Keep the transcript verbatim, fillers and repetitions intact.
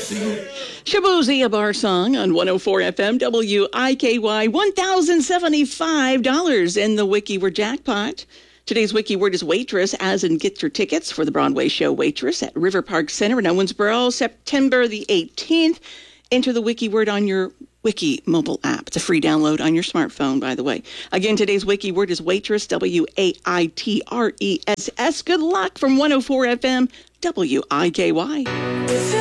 Shabuzi, a bar song on one oh four F M W I K Y, one thousand seventy-five dollars in the Wiki Word jackpot. Today's Wiki Word is waitress, as in get your tickets for the Broadway show Waitress at River Park Center in Owensboro, September the eighteenth. Enter the Wiki Word on your Wiki mobile app. It's a free download on your smartphone, by the way. Again, today's Wiki Word is waitress, W A I T R E S S. Good luck from one oh four F M W I K Y.